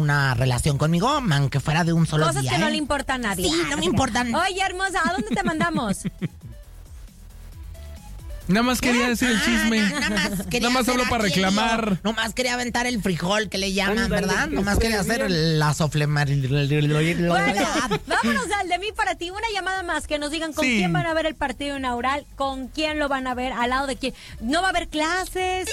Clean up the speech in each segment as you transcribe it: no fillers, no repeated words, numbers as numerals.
una relación conmigo, aunque fuera de un solo Cosas día. que no le importan a nadie. Sí, no me importan. Oye, hermosa, ¿a dónde te mandamos? Nada más quería decir el chisme. Nada más hablo para reclamar. Nomás quería aventar el frijol que le llaman, Ándale, ¿verdad? que Nomás quería esté hacer bien. la soflemar. Bueno, vámonos al de mí para ti. Una llamada más que nos digan con Sí. quién van a ver el partido inaugural, con quién lo van a ver, al lado de quién. No va a haber clases,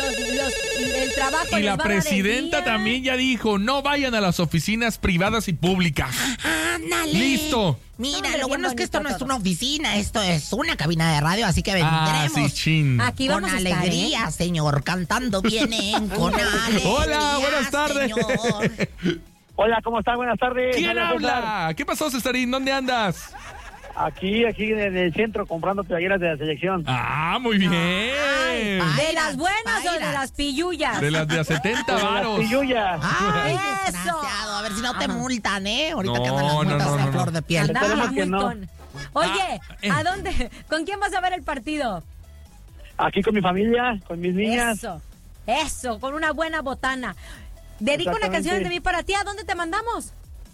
el trabajo Y les la va a dar el presidenta día. también ya dijo, no vayan a las oficinas privadas y públicas. ¡Ándale! Listo. Mira, Hombre, lo bien bueno es que esto no bonito es todo. una oficina, esto es una cabina de radio, así que Ah, vendremos sí, chin. Aquí con vamos a estar, alegría, señor, cantando vienen con alegría. Hola, buenas tardes. Señor. Hola, ¿cómo están? Buenas tardes. ¿Quién Hola, César. habla? ¿Qué pasó, Cesarín? ¿Dónde andas? Aquí en el centro comprando playeras de la selección. Ah, muy bien. Ay, ¿De las buenas o de Pairas. las pillullas? De las de a 70 varos. Pilluya. Ay, Eso. desgraciado. A ver si no te multan, ¿eh? Ahorita No, que andan las no, multas no, a no. flor de piel. Andaba Esperemos que muy no. con... Oye, ¿a dónde? ¿Con quién vas a ver el partido? Aquí con mi familia, con mis niñas. Eso, con una buena botana. Dedico una Exactamente. canción de mí para ti. ¿A dónde te mandamos?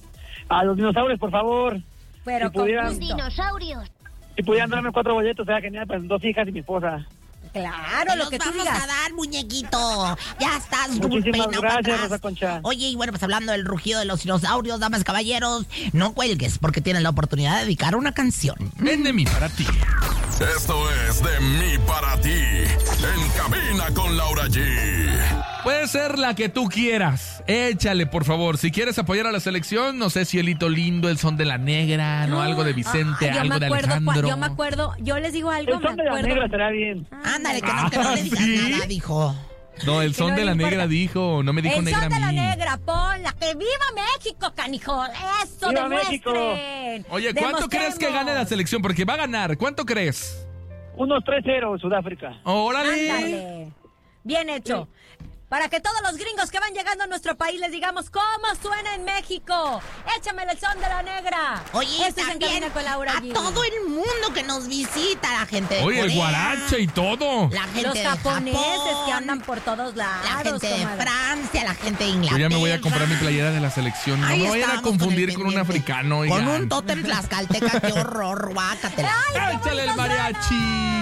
A los dinosaurios, por favor. Pero Si con pudieran. gusto. Dinosaurios. Si pudieran darme 4 boletos, sería genial, pues 2 hijas y mi esposa. Claro, lo que tú vamos digas. a dar, muñequito. Ya estás, Muchísimas Dulpe, no gracias, para atrás. Rosa Concha. Oye, y bueno, pues hablando del rugido de los dinosaurios, damas y caballeros, no cuelgues porque tienes la oportunidad de dedicar una canción. Ven de mí para ti. Esto es de mí para ti. En cabina con Laura G. Puede ser la que tú quieras. Échale, por favor. Si quieres apoyar a la selección, no sé, Cielito Lindo, El Son de la Negra, no algo de Vicente, Yo algo me de acuerdo, Alejandro. yo me acuerdo, yo les digo algo, El me son de la acuerdo. negra será bien. Ándale, que no le digas ¿sí? nada, dijo. No, El Que Son no de le la importa. Negra dijo, no me dijo El negra son de a la mí. negra, ponla. ¡Que viva México, canijo! ¡Eso, ¡Viva demuestren! Oye, ¿cuánto crees que gane la selección? Porque va a ganar. ¿Cuánto crees? Unos 3-0 Sudáfrica. ¡Órale! Ándale. Bien hecho. Para que todos los gringos que van llegando a nuestro país les digamos cómo suena en México. Échame el son de la negra. Oye, Esto es En también Cabina con Laura a G. todo el mundo que nos visita, la gente de Oye, el Corea, guarache y todo. la gente Los de japoneses Japón, que andan por todos lados. la gente de comadre. Francia, la gente de Yo Inglaterra. ya me voy a comprar mi playera de la selección. No Ahí me vayan a estamos confundir el con un pendiente. africano. Con oigan. un tótem tlaxcalteca, qué horror, guácatela. ¡Ay, qué ¡Échale el bonito suena! mariachi!